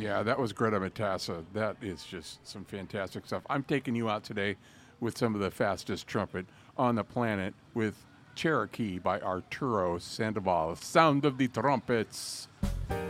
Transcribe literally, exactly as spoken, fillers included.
Yeah, that was Greta Matassa. That is just some fantastic stuff. I'm taking you out today with some of the fastest trumpet on the planet with Cherokee by Arturo Sandoval. Sound of the trumpets.